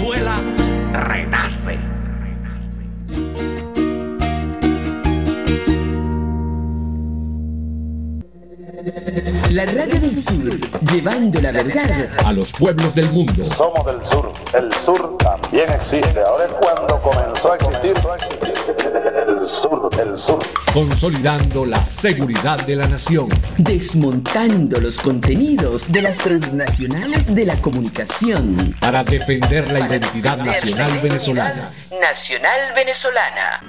Venezuela renace. La Radio del Sur, llevando la verdad a los pueblos del mundo. Somos del sur, el sur también existe. Ahora es cuando comenzó a existir el sur. Consolidando la seguridad de la nación. Desmontando los contenidos de las transnacionales de la comunicación. Para defender la identidad nacional venezolana. Nacional venezolana.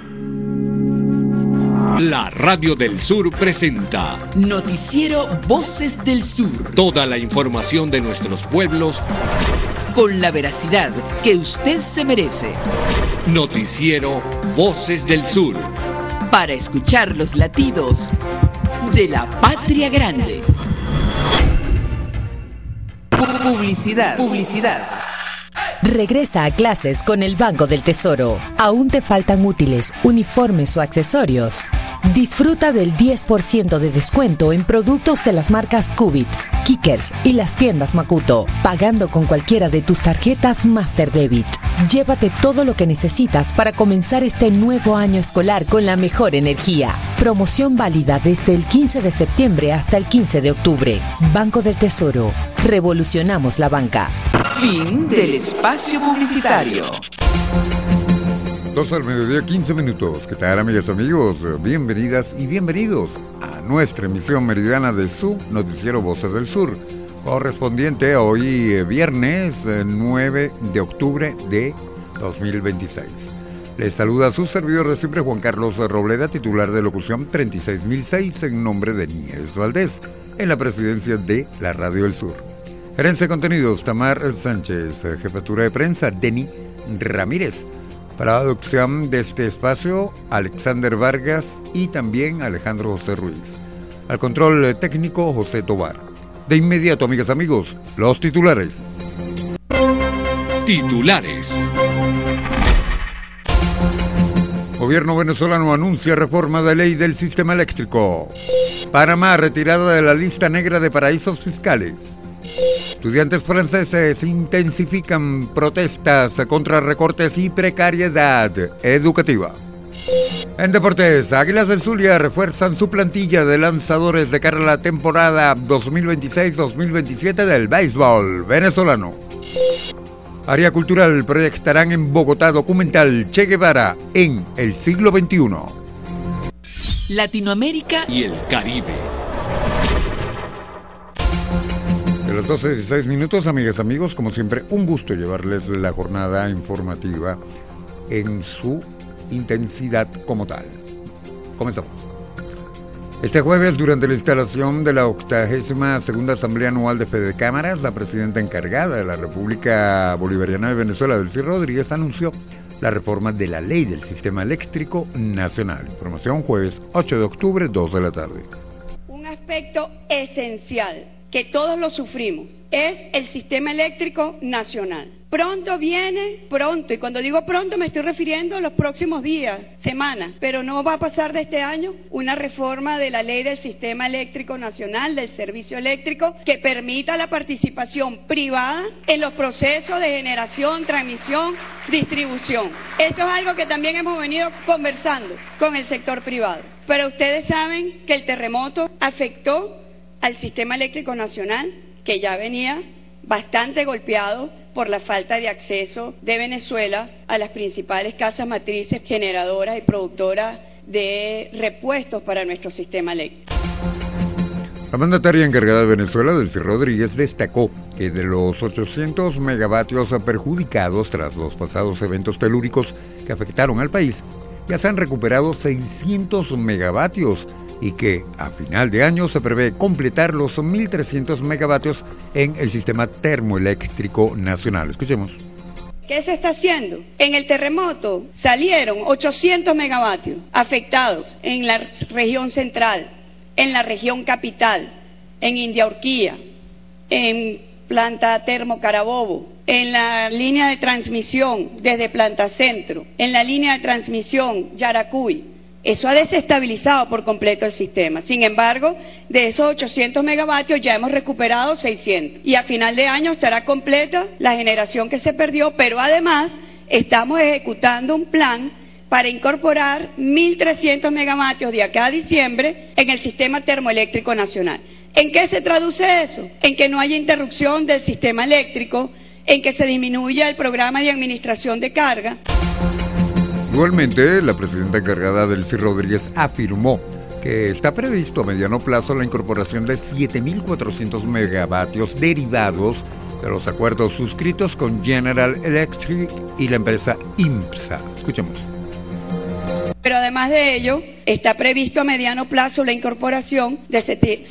La Radio del Sur presenta Noticiero Voces del Sur. Toda la información de nuestros pueblos con la veracidad que usted se merece. Noticiero Voces del Sur. Para escuchar los latidos de la patria grande. Publicidad. Regresa a clases con el Banco del Tesoro. ¿Aún te faltan útiles, uniformes o accesorios? Disfruta del 10% de descuento en productos de las marcas Cubit, Kickers y las tiendas Makuto, pagando con cualquiera de tus tarjetas Master Debit. Llévate todo lo que necesitas para comenzar este nuevo año escolar con la mejor energía. Promoción válida desde el 15 de septiembre hasta el 15 de octubre. Banco del Tesoro. Revolucionamos la banca. Fin del espacio publicitario. 12 del mediodía, 15 minutos. ¿Qué tal, amigas y amigos? Bienvenidas y bienvenidos a nuestra emisión meridiana de su noticiero Voces del Sur, correspondiente a hoy viernes 9 de octubre de 2026. Les saluda su servidor de siempre, Juan Carlos Robleda, titular de locución 36006, en nombre de Nieves Valdés, en la presidencia de la Radio del Sur. Gerencia de contenidos, Tamar Sánchez. Jefatura de prensa, Denny Ramírez. Para la producción de este espacio, Alexander Vargas y también Alejandro José Ruiz. Al control técnico, José Tobar. De inmediato, amigas y amigos, los titulares. Gobierno venezolano anuncia reforma de ley del sistema eléctrico. Panamá retirada de la lista negra de paraísos fiscales. Estudiantes franceses intensifican protestas contra recortes y precariedad educativa. En deportes, Águilas del Zulia refuerzan su plantilla de lanzadores de cara a la temporada 2026-2027 del béisbol venezolano. Área cultural, proyectarán en Bogotá documental Che Guevara en el siglo XXI. Latinoamérica y el Caribe. De las 12:16 minutos, amigas y amigos, como siempre, un gusto llevarles la jornada informativa en su intensidad como tal. Comenzamos. Este jueves, durante la instalación de la 82ª Asamblea Anual de Fede Cámaras, la presidenta encargada de la República Bolivariana de Venezuela, Delcy Rodríguez, anunció la reforma de la Ley del Sistema Eléctrico Nacional. Información jueves 8 de octubre, 2 de la tarde. Un aspecto esencial que todos lo sufrimos es el sistema eléctrico nacional. Pronto viene, pronto, y cuando digo pronto me estoy refiriendo a los próximos días, semanas, pero no va a pasar de este año una reforma de la ley del sistema eléctrico nacional, del servicio eléctrico, que permita la participación privada en los procesos de generación, transmisión, distribución. Esto es algo que también hemos venido conversando con el sector privado. Pero ustedes saben que el terremoto afectó al sistema eléctrico nacional, que ya venía bastante golpeado por la falta de acceso de Venezuela a las principales casas matrices generadoras y productoras de repuestos para nuestro sistema eléctrico. La mandataria encargada de Venezuela, Delcy Rodríguez, destacó que de los 800 megavatios perjudicados tras los pasados eventos telúricos que afectaron al país, ya se han recuperado 600 megavatios y que a final de año se prevé completar los 1.300 megavatios en el sistema termoeléctrico nacional. Escuchemos. ¿Qué se está haciendo? En el terremoto salieron 800 megavatios afectados en la región central, en la región capital, en Indiaurquía, en Planta Termo Carabobo, en la línea de transmisión desde Planta Centro, en la línea de transmisión Yaracuy, Eso ha desestabilizado por completo el sistema. Sin embargo, de esos 800 megavatios ya hemos recuperado 600. Y a final de año estará completa la generación que se perdió, pero además estamos ejecutando un plan para incorporar 1.300 megavatios de acá a diciembre en el sistema termoeléctrico nacional. ¿En qué se traduce eso? En que no haya interrupción del sistema eléctrico, en que se disminuya el programa de administración de carga. Igualmente, la presidenta encargada Delcy Rodríguez afirmó que está previsto a mediano plazo la incorporación de 7.400 megavatios derivados de los acuerdos suscritos con General Electric y la empresa IMSA. Escuchemos. Pero además de ello, está previsto a mediano plazo la incorporación de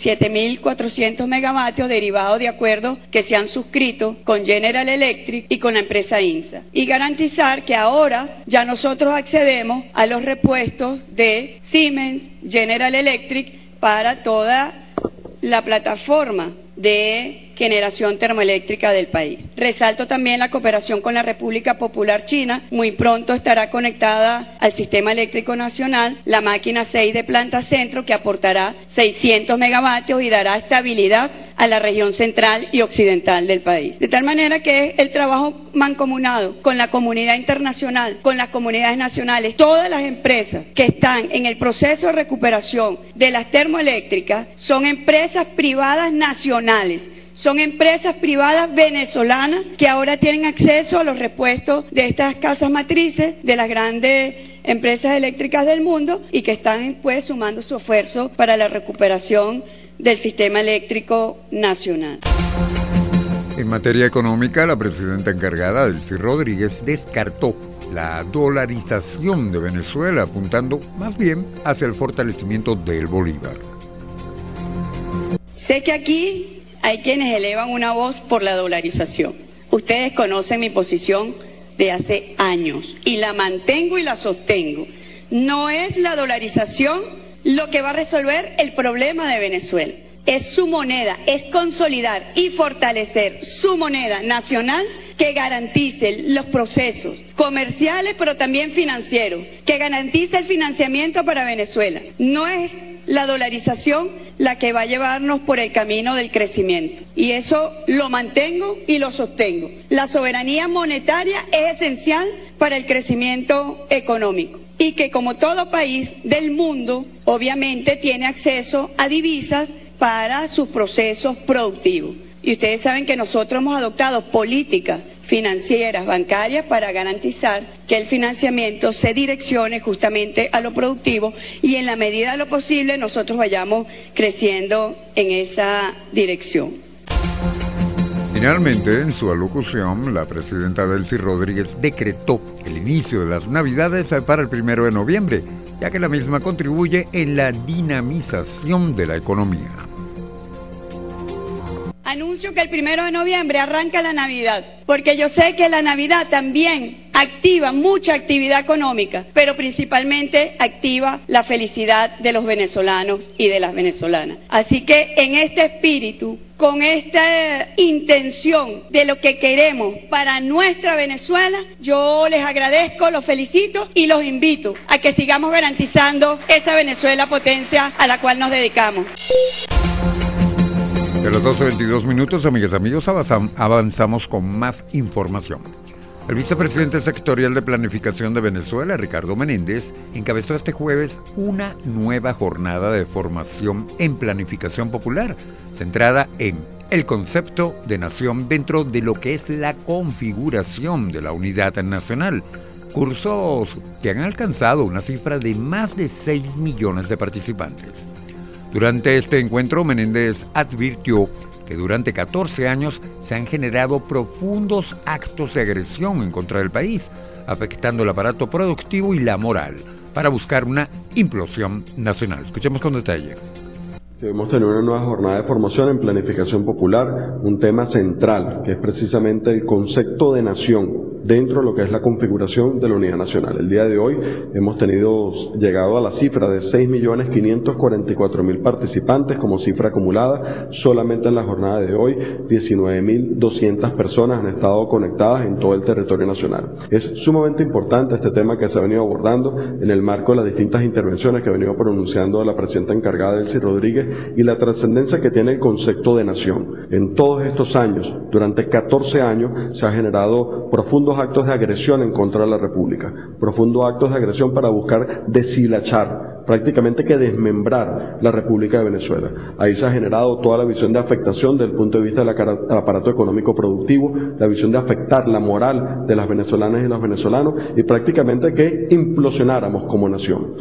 7.400 megavatios derivados de acuerdos que se han suscrito con General Electric y con la empresa INSA. Y garantizar que ahora ya nosotros accedemos a los repuestos de Siemens, General Electric para toda la plataforma de generación termoeléctrica del país. Resalto también la cooperación con la República Popular China. Muy pronto estará conectada al Sistema Eléctrico Nacional la máquina 6 de Planta Centro, que aportará 600 megavatios y dará estabilidad a la región central y occidental del país. De tal manera que el trabajo mancomunado con la comunidad internacional, con las comunidades nacionales, todas las empresas que están en el proceso de recuperación de las termoeléctricas son empresas privadas nacionales. Son empresas privadas venezolanas que ahora tienen acceso a los repuestos de estas casas matrices de las grandes empresas eléctricas del mundo y que están pues sumando su esfuerzo para la recuperación del sistema eléctrico nacional. En materia económica, la presidenta encargada, Delcy Rodríguez, descartó la dolarización de Venezuela, apuntando más bien hacia el fortalecimiento del bolívar. Sé que aquí hay quienes elevan una voz por la dolarización. Ustedes conocen mi posición de hace años y la mantengo y la sostengo. No es la dolarización lo que va a resolver el problema de Venezuela. Es su moneda, es consolidar y fortalecer su moneda nacional que garantice los procesos comerciales pero también financieros, que garantice el financiamiento para Venezuela. No es la dolarización la que va a llevarnos por el camino del crecimiento. Y eso lo mantengo y lo sostengo. La soberanía monetaria es esencial para el crecimiento económico. Y que como todo país del mundo, obviamente tiene acceso a divisas para sus procesos productivos. Y ustedes saben que nosotros hemos adoptado políticas financieras, bancarias, para garantizar que el financiamiento se direccione justamente a lo productivo y en la medida de lo posible nosotros vayamos creciendo en esa dirección. Finalmente, en su alocución, la presidenta Delcy Rodríguez decretó el inicio de las Navidades para el 1 de noviembre, ya que la misma contribuye en la dinamización de la economía. Anuncio que el 1 de noviembre arranca la Navidad, porque yo sé que la Navidad también activa mucha actividad económica, pero principalmente activa la felicidad de los venezolanos y de las venezolanas. Así que en este espíritu, con esta intención de lo que queremos para nuestra Venezuela, yo les agradezco, los felicito y los invito a que sigamos garantizando esa Venezuela potencia a la cual nos dedicamos. De las 12:22 minutos, amigas y amigos, avanzamos con más información. El vicepresidente sectorial de Planificación de Venezuela, Ricardo Menéndez, encabezó este jueves una nueva jornada de formación en planificación popular, centrada en el concepto de nación dentro de lo que es la configuración de la unidad nacional. Cursos que han alcanzado una cifra de más de 6 millones de participantes. Durante este encuentro, Menéndez advirtió que durante 14 años se han generado profundos actos de agresión en contra del país, afectando el aparato productivo y la moral, para buscar una implosión nacional. Escuchemos con detalle. Hemos tenido una nueva jornada de formación en planificación popular, un tema central, que es precisamente el concepto de nación. dentro de lo que es la configuración de la unidad nacional. El día de hoy hemos llegado a la cifra de 6.544.000 participantes como cifra acumulada. Solamente en la jornada de hoy 19.200 personas han estado conectadas en todo el territorio nacional. Es sumamente importante este tema que se ha venido abordando en el marco de las distintas intervenciones que ha venido pronunciando la presidenta encargada, Delcy Rodríguez, y la trascendencia que tiene el concepto de nación. En todos estos años, durante 14 años, se han generado profundos actos de agresión en contra de la República, profundos actos de agresión para buscar deshilachar, prácticamente que desmembrar la República de Venezuela. Ahí se ha generado toda la visión de afectación desde el punto de vista del aparato económico productivo, la visión de afectar la moral de las venezolanas y los venezolanos, y prácticamente que implosionáramos como nación.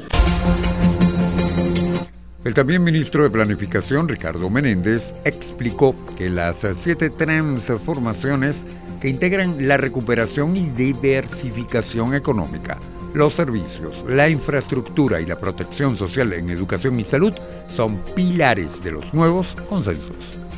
El también ministro de Planificación, Ricardo Menéndez, explicó que las 7 transformaciones que integran la recuperación y diversificación económica, los servicios, la infraestructura y la protección social en educación y salud son pilares de los nuevos consensos.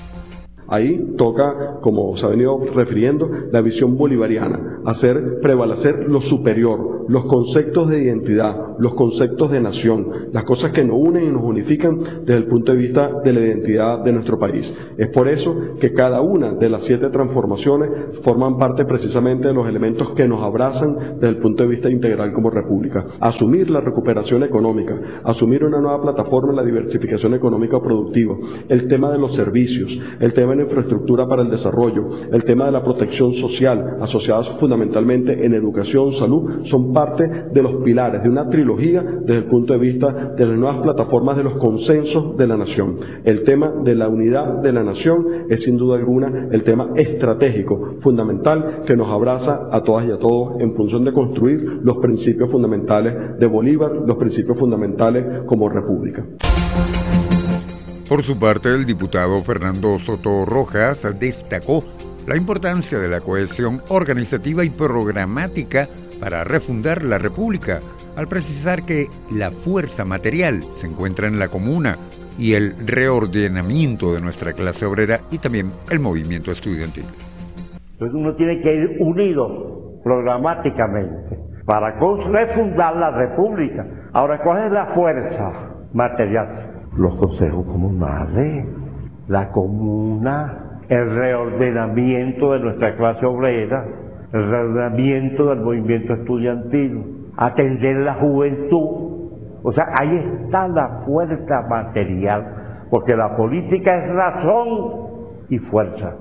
Ahí toca, como se ha venido refiriendo, la visión bolivariana, hacer prevalecer lo superior, los conceptos de identidad, los conceptos de nación, las cosas que nos unen y nos unifican desde el punto de vista de la identidad de nuestro país. Es por eso que cada una de las 7 transformaciones forman parte precisamente de los elementos que nos abrazan desde el punto de vista integral como república. Asumir la recuperación económica, asumir una nueva plataforma en la diversificación económica productiva, el tema de los servicios, el tema de la infraestructura para el desarrollo, el tema de la protección social, asociadas fundamentalmente en educación, salud, son parte de los pilares de una trilogía desde el punto de vista de las nuevas plataformas de los consensos de la nación. El tema de la unidad de la nación es sin duda alguna el tema estratégico, fundamental, que nos abraza a todas y a todos en función de construir los principios fundamentales de Bolívar, los principios fundamentales como república. Por su parte, el diputado Fernando Soto Rojas destacó la importancia de la cohesión organizativa y programática para refundar la República, al precisar que la fuerza material se encuentra en la comuna y el reordenamiento de nuestra clase obrera y también el movimiento estudiantil. Entonces uno tiene que ir unido programáticamente para refundar la República. Ahora, ¿cuál es la fuerza material? Los consejos comunales, la comuna, el reordenamiento de nuestra clase obrera, el reordenamiento del movimiento estudiantil, atender la juventud. O sea, ahí está la fuerza material, porque la política es razón y fuerza.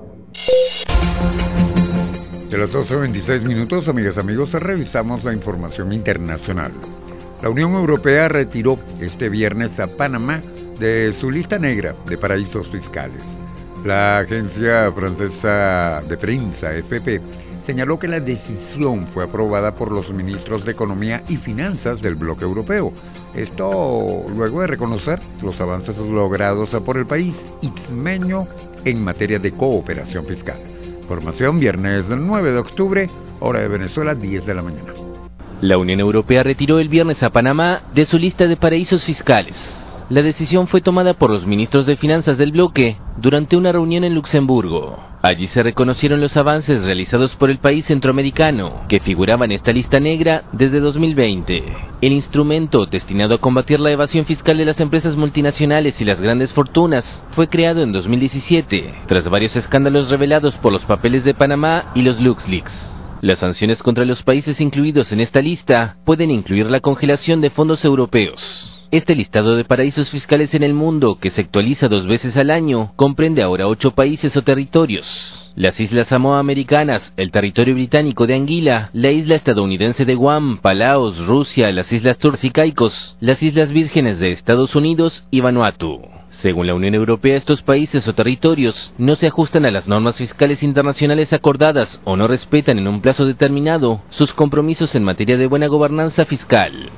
De las 12:26 minutos, amigas y amigos, revisamos la información internacional. La Unión Europea retiró este viernes a Panamá de su lista negra de paraísos fiscales. La agencia francesa de prensa, AFP, señaló que la decisión fue aprobada por los ministros de Economía y Finanzas del bloque europeo. Esto luego de reconocer los avances logrados por el país ismeño en materia de cooperación fiscal. Información viernes 9 de octubre, hora de Venezuela, 10 de la mañana. La Unión Europea retiró el viernes a Panamá de su lista de paraísos fiscales. La decisión fue tomada por los ministros de Finanzas del bloque durante una reunión en Luxemburgo. Allí se reconocieron los avances realizados por el país centroamericano, que figuraba en esta lista negra desde 2020. El instrumento, destinado a combatir la evasión fiscal de las empresas multinacionales y las grandes fortunas, fue creado en 2017, tras varios escándalos revelados por los papeles de Panamá y los LuxLeaks. Las sanciones contra los países incluidos en esta lista pueden incluir la congelación de fondos europeos. Este listado de paraísos fiscales en el mundo, que se actualiza 2 veces al año, comprende ahora 8 países o territorios: las Islas Samoa Americanas, el territorio británico de Anguila, la isla estadounidense de Guam, Palaos, Rusia, las Islas Turks y Caicos, las Islas Vírgenes de Estados Unidos y Vanuatu. Según la Unión Europea, estos países o territorios no se ajustan a las normas fiscales internacionales acordadas o no respetan en un plazo determinado sus compromisos en materia de buena gobernanza fiscal.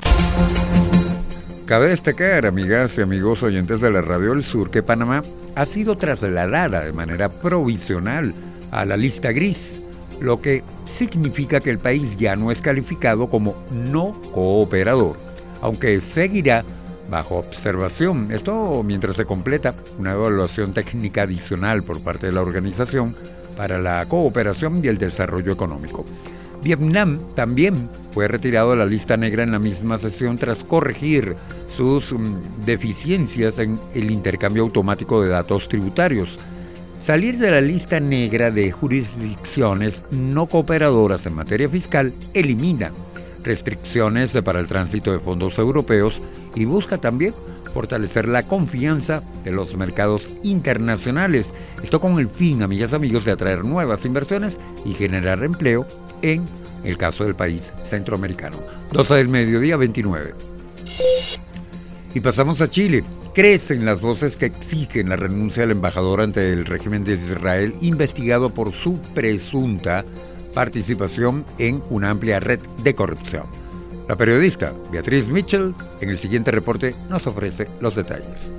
Cabe destacar, amigas y amigos oyentes de la Radio del Sur, que Panamá ha sido trasladada de manera provisional a la lista gris, lo que significa que el país ya no es calificado como no cooperador, aunque seguirá bajo observación. Esto mientras se completa una evaluación técnica adicional por parte de la Organización para la Cooperación y el Desarrollo Económico. Vietnam también fue retirado de la lista negra en la misma sesión tras corregir sus deficiencias en el intercambio automático de datos tributarios. Salir de la lista negra de jurisdicciones no cooperadoras en materia fiscal elimina restricciones para el tránsito de fondos europeos y busca también fortalecer la confianza de los mercados internacionales. Esto con el fin, amigas y amigos, de atraer nuevas inversiones y generar empleo en el caso del país centroamericano. 12 del mediodía, 29. Y pasamos a Chile. Crecen las voces que exigen la renuncia del embajador ante el régimen de Israel, investigado por su presunta participación en una amplia red de corrupción. La periodista Beatriz Mitchell, en el siguiente reporte, nos ofrece los detalles.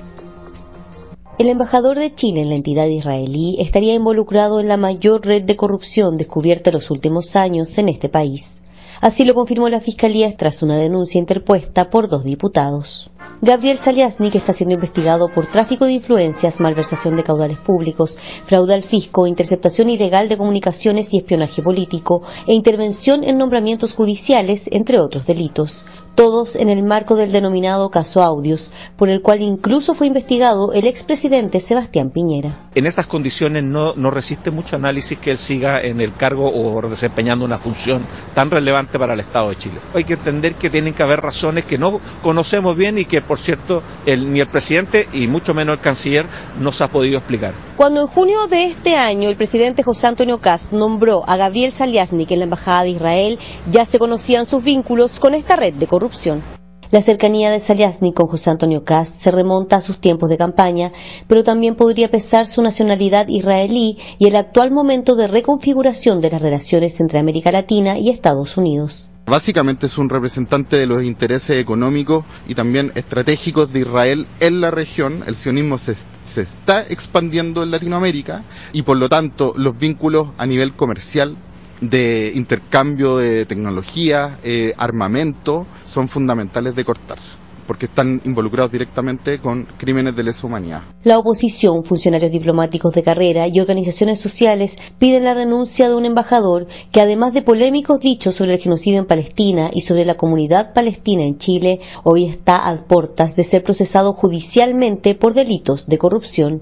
El embajador de Chile en la entidad israelí estaría involucrado en la mayor red de corrupción descubierta en los últimos años en este país. Así lo confirmó la Fiscalía tras una denuncia interpuesta por 2 diputados. Gabriel Zaliasnik está siendo investigado por tráfico de influencias, malversación de caudales públicos, fraude al fisco, interceptación ilegal de comunicaciones y espionaje político e intervención en nombramientos judiciales, entre otros delitos. Todos en el marco del denominado caso Audios, por el cual incluso fue investigado el expresidente Sebastián Piñera. En estas condiciones no resiste mucho análisis que él siga en el cargo o desempeñando una función tan relevante para el Estado de Chile. Hay que entender que tienen que haber razones que no conocemos bien y que, por cierto, ni el presidente y mucho menos el canciller nos ha podido explicar. Cuando en junio de este año el presidente José Antonio Kast nombró a Gabriel Zaliasnik en la Embajada de Israel, ya se conocían sus vínculos con esta red de corrupción. La cercanía de Zaliasnik con José Antonio Kast se remonta a sus tiempos de campaña, pero también podría pesar su nacionalidad israelí y el actual momento de reconfiguración de las relaciones entre América Latina y Estados Unidos. Básicamente es un representante de los intereses económicos y también estratégicos de Israel en la región. El sionismo se está expandiendo en Latinoamérica y por lo tanto los vínculos a nivel comercial, de intercambio de tecnología, armamento, son fundamentales de cortar, porque están involucrados directamente con crímenes de lesa humanidad. La oposición, funcionarios diplomáticos de carrera y organizaciones sociales piden la renuncia de un embajador que, además de polémicos dichos sobre el genocidio en Palestina y sobre la comunidad palestina en Chile, hoy está a puertas de ser procesado judicialmente por delitos de corrupción.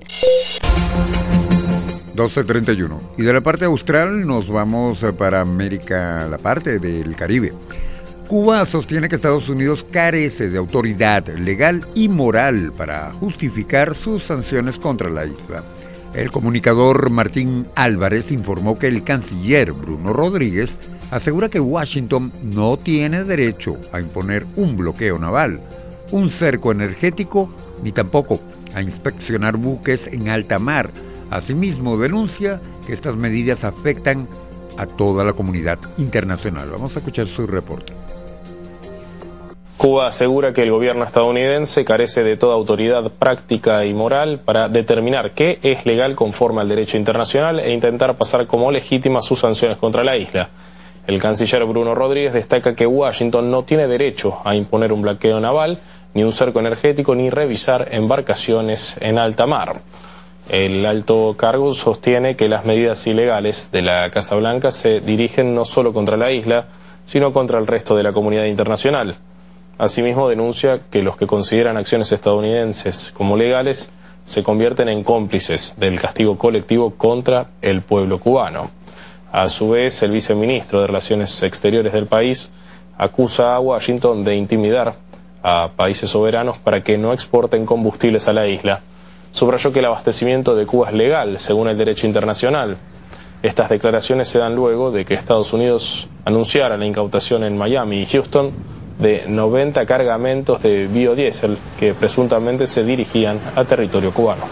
12:31. Y de la parte austral nos vamos para América, la parte del Caribe. Cuba sostiene que Estados Unidos carece de autoridad legal y moral para justificar sus sanciones contra la isla. El comunicador Martín Álvarez informó que el canciller Bruno Rodríguez asegura que Washington no tiene derecho a imponer un bloqueo naval, un cerco energético, ni tampoco a inspeccionar buques en alta mar. Asimismo, denuncia que estas medidas afectan a toda la comunidad internacional. Vamos a escuchar su reporte. Cuba asegura que el gobierno estadounidense carece de toda autoridad práctica y moral para determinar qué es legal conforme al derecho internacional e intentar pasar como legítimas sus sanciones contra la isla. El canciller Bruno Rodríguez destaca que Washington no tiene derecho a imponer un bloqueo naval, ni un cerco energético, ni revisar embarcaciones en alta mar. El alto cargo sostiene que las medidas ilegales de la Casa Blanca se dirigen no solo contra la isla, sino contra el resto de la comunidad internacional. Asimismo, denuncia que los que consideran acciones estadounidenses como legales se convierten en cómplices del castigo colectivo contra el pueblo cubano. A su vez, el viceministro de Relaciones Exteriores del país acusa a Washington de intimidar a países soberanos para que no exporten combustibles a la isla. Subrayó que el abastecimiento de Cuba es legal, según el derecho internacional. Estas declaraciones se dan luego de que Estados Unidos anunciara la incautación en Miami y Houston de 90 cargamentos de biodiesel que presuntamente se dirigían a territorio cubano.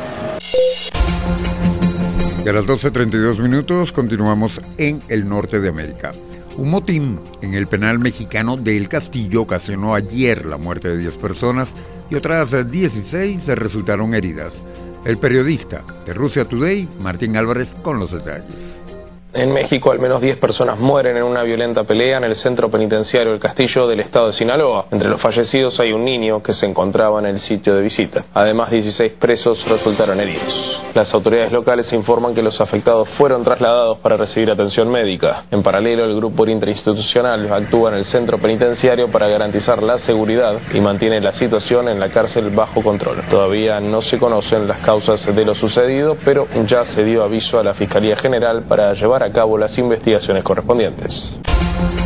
Y a las 12:32 continuamos en el norte de América. Un motín en el penal mexicano de El Castillo ocasionó ayer la muerte de 10 personas y otras 16 resultaron heridas. El periodista de Russia Today, Martín Álvarez, con los detalles. En México, al menos 10 personas mueren en una violenta pelea en el centro penitenciario El Castillo del estado de Sinaloa. Entre los fallecidos hay un niño que se encontraba en el sitio de visita. Además, 16 presos resultaron heridos. Las autoridades locales informan que los afectados fueron trasladados para recibir atención médica. En paralelo, el grupo interinstitucional actúa en el centro penitenciario para garantizar la seguridad y mantiene la situación en la cárcel bajo control. Todavía no se conocen las causas de lo sucedido, pero ya se dio aviso a la Fiscalía General para llevar a cabo las investigaciones correspondientes.